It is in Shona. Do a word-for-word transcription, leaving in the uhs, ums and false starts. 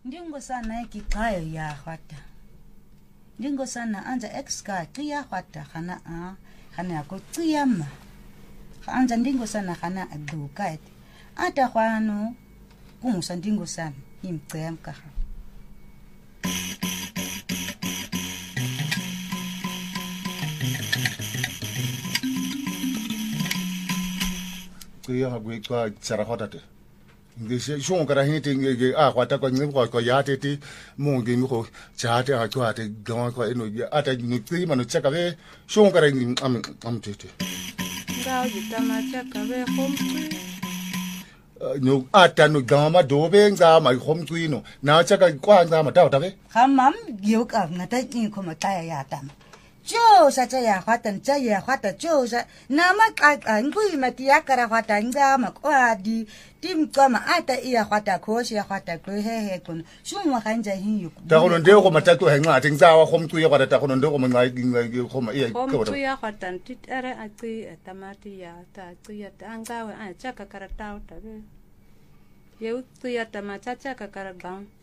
Ndingo sana ikikayo ya khwata. Ndingo sana anja exka qiya khwata khana a khana ko qiyama. Anja ndingo sana khana aduka eti. Ata khwano kumusa ndingo sana imcemka. Qiya ngwe kwa tsara khwata. Ngisho shon kara hiti nge a kwata kwa ngi kwa kwa yate ti mongi mi ko chate a kwa te gawa kwa eno ata ni ti manu chaka ve shon kara ngi am am tete ngao yitama chaka ve khomkwi no ata no gama do ve nga ma khomkwi no na chaka kwa nga ma ta ta ve Khamam yoka ngata ni ko mataya ya tam. Jo sa cha ya khwata cha ya khwata jo sa na ma ka ngui matia kara khwata nga ma kwa di tim kama ata iya khwata ko shi ya khwata ko he he kun shumwa kanja hin yu ta ko ndo ko mata ko henga ting za wa khomkwi kwa ta ko ndo ko ma ngai ko ma iya ko khomkwi ya khwata tit ara ati tamati ya ta ati ta ngawe a chaka kara tau ta ve yeu tu ya tama cha chaka kara bang